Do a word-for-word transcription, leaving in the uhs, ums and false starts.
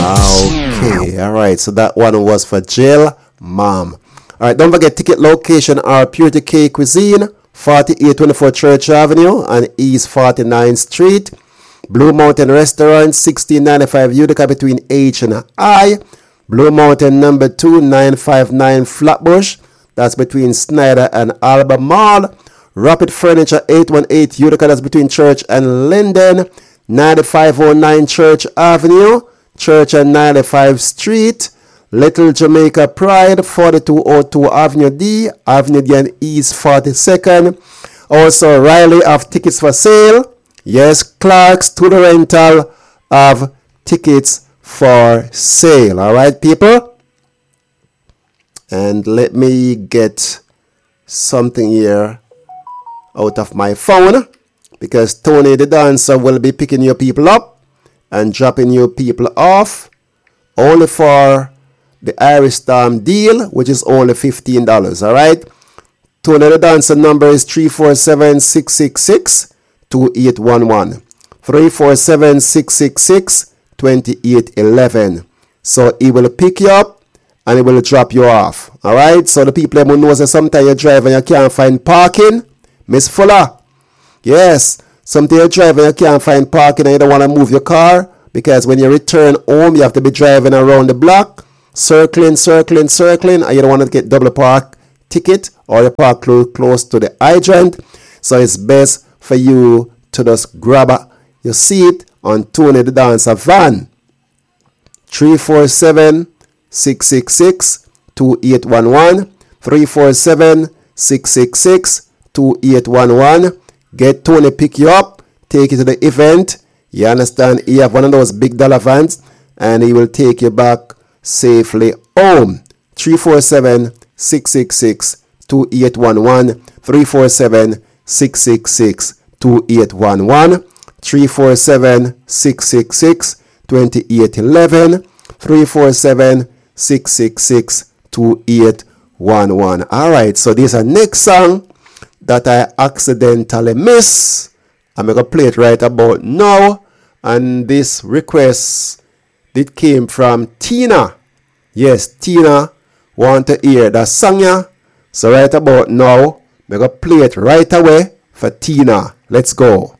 Okay, all right. So that one was for Jill Mom. All right, don't forget ticket location are Purity K Cuisine, forty-eight twenty-four Church Avenue and East forty-ninth Street. Blue Mountain Restaurant, sixteen ninety-five Utica between H and I. Blue Mountain number two, nine fifty-nine Flatbush. That's between Snyder and Alba Mall. Rapid Furniture, eight one eight Utica. That's between Church and Linden. ninety-five oh nine Church Avenue. Church and ninety-fifth Street. Little Jamaica Pride, forty-two oh two Avenue D, Avenue D and East forty-second. Also, Riley of tickets for sale. Yes, Clark's to the rental of tickets for sale. All right, people? And let me get something here out of my phone, because Tony the Dancer will be picking your people up and dropping your people off only for the Irish Storm deal, which is only fifteen dollars. All right. Tony the Dancer number is three four seven, six six six, two eight one one. three four seven, six six six, two eight one one. So he will pick you up and he will drop you off. All right. So the people who know that sometimes you drive and you can't find parking, Miss Fuller. Yes. Sometimes you drive and you can't find parking and you don't want to move your car, because when you return home, you have to be driving around the block, circling, circling, circling, and you don't want to get double park ticket or you park close, close to the hydrant. So it's best for you to just grab a, your seat on Tony the Dancer van. three four seven, six six six, two eight one one. three four seven, six six six, two eight one one. Get Tony pick you up, take you to the event. You understand? He have one of those big dollar vans and he will take you back safely home. three four seven, six six six, two eight one one. three four seven, six six six, two eight one one. three four seven, six six six, two eight one one. three four seven, six six six, two eight one one. All right, so this is a next song that I accidentally miss. I'm going to play it right about now. And this request, it came from Tina. Yes, Tina want to hear that song. Yeah? So right about now, I'm going to play it right away for Tina. Let's go.